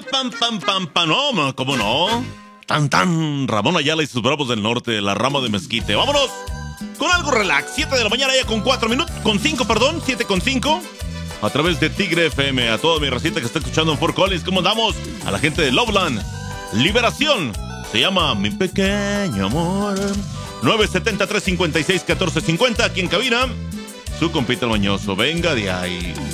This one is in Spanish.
No, ¿cómo no? Ramón Ayala y sus bravos del norte, la rama de mezquite. ¡Vámonos! Con algo relax, 7 de la mañana ya con 4 minutos, con 5, perdón, 7 con 5. A través de Tigre FM, a toda mi racita que está escuchando en Fort Collins, ¿cómo andamos? A la gente de Loveland, Liberación, se llama Mi Pequeño Amor. 970-356-1450, aquí en cabina, su compita el mañoso, venga de ahí.